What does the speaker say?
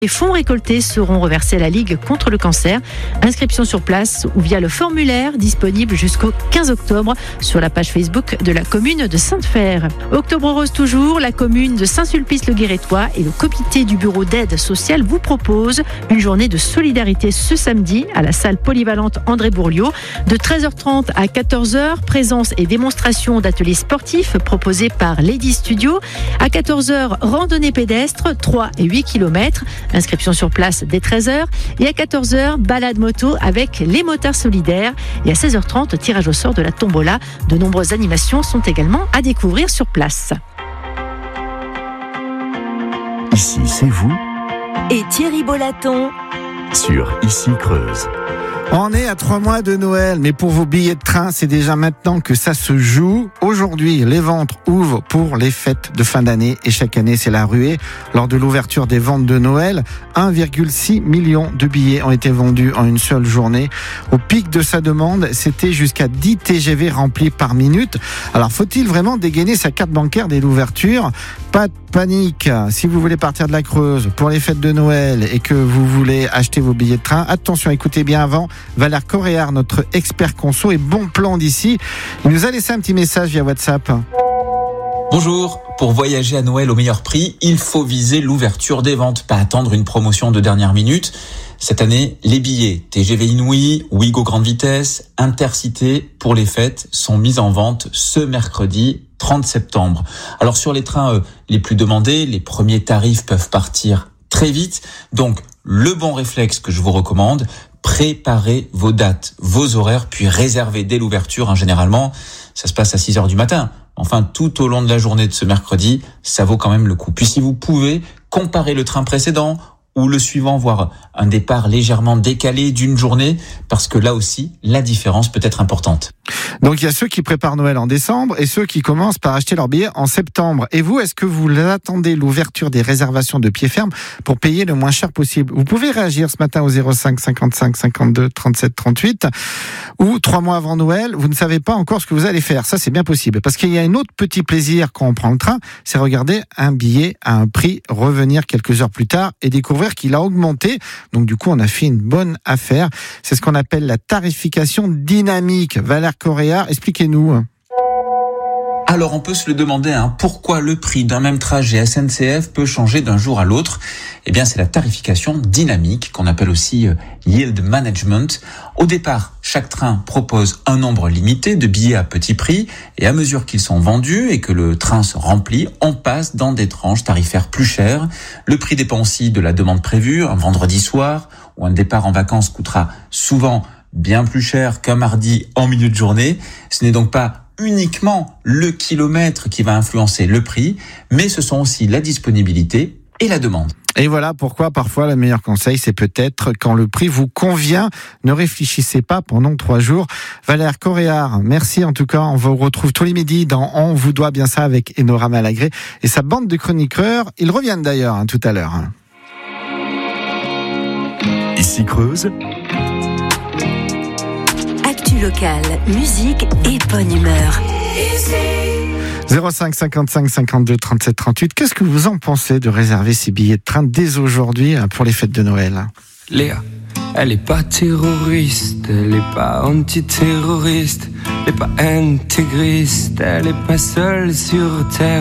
Les fonds récoltés seront reversés à la Ligue contre le cancer. Inscription sur place ou via le formulaire disponible jusqu'au 15 octobre sur la page Facebook de la commune de Sainte-Fère. Octobre rose toujours, la commune de Saint-Sulpice-le-Guérétois et le comité du bureau d'aide sociale vous proposent une journée de solidarité ce samedi à la salle polyvalente André Bourliot de 13h30 à 14h. Présence et démonstration d'ateliers sportifs proposés par Lady Studio. À 14h, randonnée pédestre, 3 et 8 km. Inscription sur place dès 13h. Et à 14h, balade moto avec les motards solidaires. Et à 16h30, tirage au sort de la tombola. De nombreuses animations sont également à découvrir sur place. Ici, c'est vous. Et Thierry Bolaton Sur Ici Creuse. On est à 3 mois de Noël, mais pour vos billets de train, c'est déjà maintenant que ça se joue. Aujourd'hui, les ventes ouvrent pour les fêtes de fin d'année et chaque année, c'est la ruée. Lors de l'ouverture des ventes de Noël, 1,6 million de billets ont été vendus en une seule journée. Au pic de sa demande, c'était jusqu'à 10 TGV remplis par minute. Alors, faut-il vraiment dégainer sa carte bancaire dès l'ouverture ? Pas de panique. Si vous voulez partir de la Creuse pour les fêtes de Noël et que vous voulez acheter vos billets de train, attention, écoutez bien avant. Valère Coréard, notre expert conso et bon plan d'ici, il nous a laissé un petit message via WhatsApp. Bonjour, pour voyager à Noël au meilleur prix, il faut viser l'ouverture des ventes, pas attendre une promotion de dernière minute. Cette année, les billets TGV Inouï, Ouigo Grande Vitesse, Intercité pour les fêtes sont mis en vente ce mercredi 30 septembre. Alors sur les trains les plus demandés, les premiers tarifs peuvent partir très vite, donc le bon réflexe que je vous recommande, préparez vos dates, vos horaires, puis réservez dès l'ouverture. Généralement, ça se passe à 6h du matin. Enfin, tout au long de la journée de ce mercredi, ça vaut quand même le coup. Puis si vous pouvez, comparez le train précédent ou le suivant, voire un départ légèrement décalé d'une journée, parce que là aussi, la différence peut être importante. Donc il y a ceux qui préparent Noël en décembre et ceux qui commencent par acheter leurs billets en septembre. Et vous, est-ce que vous attendez l'ouverture des réservations de pied ferme pour payer le moins cher possible ? Vous pouvez réagir ce matin au 05 55 52 37 38 ou 3 mois avant Noël, vous ne savez pas encore ce que vous allez faire. Ça, c'est bien possible. Parce qu'il y a un autre petit plaisir quand on prend le train, c'est regarder un billet à un prix, revenir quelques heures plus tard et découvrir qu'il a augmenté. Donc du coup, on a fait une bonne affaire. C'est ce qu'on appelle la tarification dynamique. Valère Coréard, expliquez-nous. Alors on peut se le demander, pourquoi le prix d'un même trajet SNCF peut changer d'un jour à l'autre ? Eh bien c'est la tarification dynamique qu'on appelle aussi yield management. Au départ, chaque train propose un nombre limité de billets à petit prix et à mesure qu'ils sont vendus et que le train se remplit, on passe dans des tranches tarifaires plus chères. Le prix dépend aussi de la demande prévue. Un vendredi soir ou un départ en vacances coûtera souvent bien plus cher qu'un mardi en milieu de journée. Ce n'est donc pas uniquement le kilomètre qui va influencer le prix, mais ce sont aussi la disponibilité et la demande. Et voilà pourquoi parfois le meilleur conseil, c'est peut-être quand le prix vous convient, ne réfléchissez pas pendant 3 jours. Valère Coréard, merci en tout cas. On vous retrouve tous les midis dans On vous doit bien ça avec Enora Malagré et sa bande de chroniqueurs. Ils reviennent d'ailleurs tout à l'heure. Ici Creuse. Actu locale, musique et bonne humeur. 05 55 52 37 38. Qu'est-ce que vous en pensez de réserver ces billets de train dès aujourd'hui pour les fêtes de Noël ? Léa, elle est pas terroriste, elle est pas antiterroriste, elle est pas intégriste, elle est pas seule sur terre.